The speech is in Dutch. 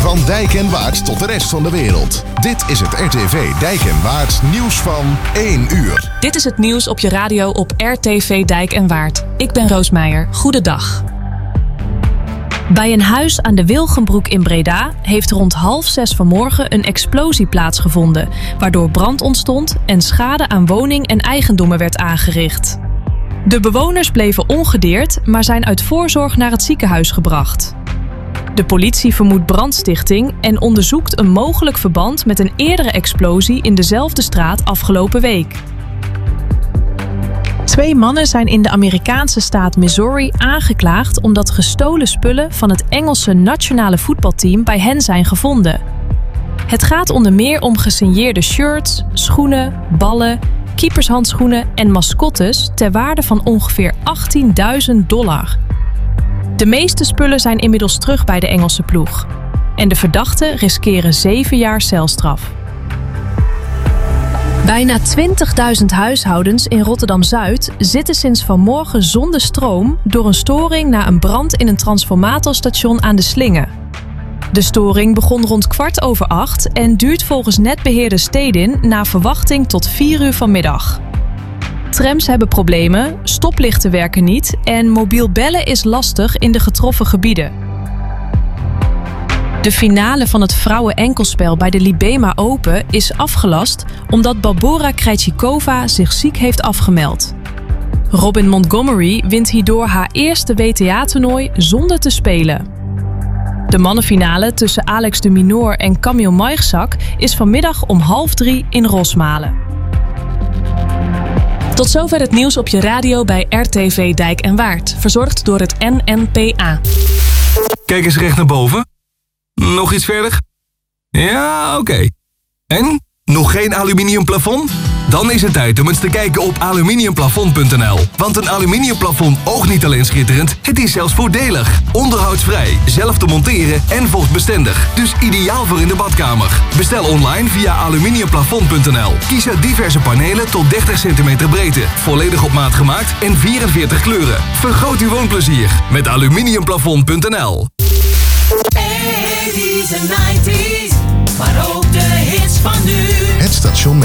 Van Dijk en Waard tot de rest van de wereld. Dit is het RTV Dijk en Waard nieuws van 1 uur. Dit is het nieuws op je radio op RTV Dijk en Waard. Ik ben Roos Meijer. Goedendag. Bij een huis aan de Wilgenbroek in Breda heeft rond 5:30 vanmorgen een explosie plaatsgevonden, waardoor brand ontstond en schade aan woning en eigendommen werd aangericht. De bewoners bleven ongedeerd, maar zijn uit voorzorg naar het ziekenhuis gebracht. De politie vermoedt brandstichting en onderzoekt een mogelijk verband met een eerdere explosie in dezelfde straat afgelopen week. 2 mannen zijn in de Amerikaanse staat Missouri aangeklaagd omdat gestolen spullen van het Engelse nationale voetbalteam bij hen zijn gevonden. Het gaat onder meer om gesigneerde shirts, schoenen, ballen, keepershandschoenen en mascottes ter waarde van ongeveer $18.000. De meeste spullen zijn inmiddels terug bij de Engelse ploeg. En de verdachten riskeren 7 jaar celstraf. Bijna 20.000 huishoudens in Rotterdam-Zuid zitten sinds vanmorgen zonder stroom door een storing na een brand in een transformatorstation aan de Slinge. De storing begon rond 8:15 en duurt volgens netbeheerder Stedin naar verwachting tot 4 uur vanmiddag. Trams hebben problemen, stoplichten werken niet en mobiel bellen is lastig in de getroffen gebieden. De finale van het vrouwen-enkelspel bij de Libema Open is afgelast omdat Barbora Krejcikova zich ziek heeft afgemeld. Robin Montgomery wint hierdoor haar eerste WTA-toernooi zonder te spelen. De mannenfinale tussen Alex de Minaur en Kamil Majchrzak is vanmiddag om 2:30 in Rosmalen. Tot zover het nieuws op je radio bij RTV Dijk en Waard, verzorgd door het NNPA. Kijk eens recht naar boven. Nog iets verder? Ja, oké. En? Nog geen aluminium plafond? Dan is het tijd om eens te kijken op aluminiumplafond.nl. Want een aluminiumplafond oogt niet alleen schitterend, het is zelfs voordelig. Onderhoudsvrij, zelf te monteren en vochtbestendig. Dus ideaal voor in de badkamer. Bestel online via aluminiumplafond.nl. Kies uit diverse panelen tot 30 cm breedte. Volledig op maat gemaakt en 44 kleuren. Vergroot uw woonplezier met aluminiumplafond.nl. 80s en 90s, maar ook de hits van nu. Het station met